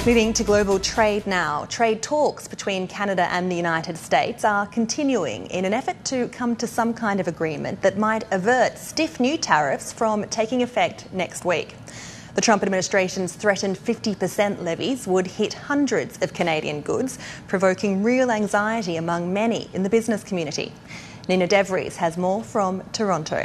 Moving to global trade now. Trade talks between Canada and the United States are continuing in an effort to come to some kind of agreement that might avert stiff new tariffs from taking effect next week. The Trump administration's threatened 50% levies would hit hundreds of Canadian goods, provoking real anxiety among many in the business community. Nina DeVries has more from Toronto.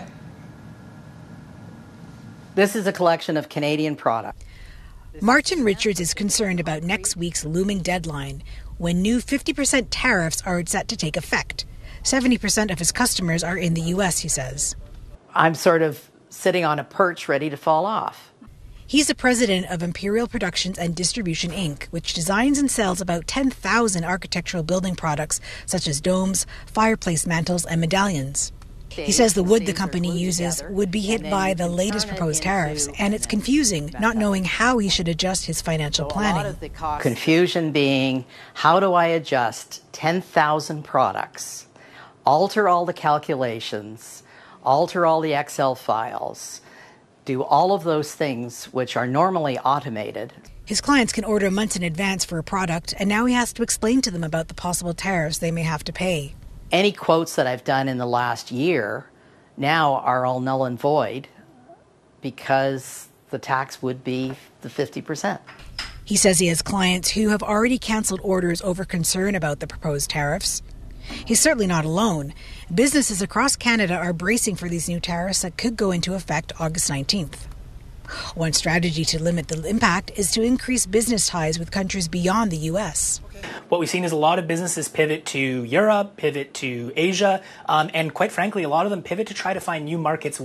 This is a collection of Canadian products. Martin Richards is concerned about next week's looming deadline, when new 50% tariffs are set to take effect. 70% of his customers are in the U.S., he says. I'm sort of sitting on a perch ready to fall off. He's the president of Imperial Productions and Distribution, Inc., which designs and sells about 10,000 architectural building products such as domes, fireplace mantles, and medallions. He says the wood the company uses would be hit by the latest proposed tariffs, and it's confusing, not knowing how he should adjust his financial planning. Confusion being, how do I adjust 10,000 products, alter all the calculations, alter all the Excel files, do all of those things which are normally automated. His clients can order months in advance for a product, and now he has to explain to them about the possible tariffs they may have to pay. Any quotes that I've done in the last year now are all null and void because the tax would be the 50%. He says he has clients who have already cancelled orders over concern about the proposed tariffs. He's certainly not alone. Businesses across Canada are bracing for these new tariffs that could go into effect August 19th. One strategy to limit the impact is to increase business ties with countries beyond the U.S. What we've seen is a lot of businesses pivot to Europe, pivot to Asia, and quite frankly, a lot of them pivot to try to find new markets